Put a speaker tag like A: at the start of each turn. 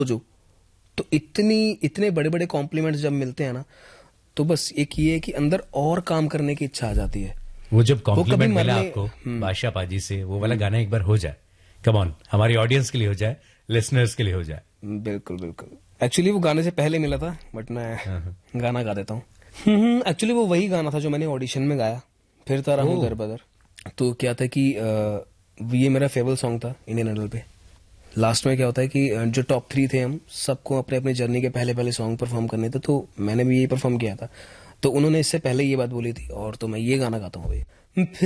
A: जो तो इतने बड़े बड़े कॉम्प्लीमेंट्स जब मिलते हैं ना, तो बस एक ये है कि अंदर और काम करने की इच्छा आ जाती है।
B: वो जब कॉम्प्लीमेंट मिला आपको बादशाह पाजी से, वो वाला गाना एक बार हो जाए, कम ऑन, हमारी ऑडियंस के लिए हो जाए, लिसनर्स के लिए हो जाए।
A: बिल्कुल बिल्कुल। एक्चुअली वो गाने से पहले मिला था, बट मैं गाना गा देता हूँ। एक्चुअली वो वही गाना था जो मैंने ऑडिशन में गाया, फिर तारा हूँ दर बदर। तो क्या था कि ये मेरा फेवरेट सॉन्ग था इंडियन आइडल पे। लास्ट में क्या होता है कि जो टॉप 3 थे, हम सबको अपने अपने जर्नी के पहले सॉन्ग परफॉर्म करने थे, तो मैंने भी यही परफॉर्म किया था। तो उन्होंने इससे पहले ये बात बोली थी, और तो मैं ये गाना गाता हूँ अभी।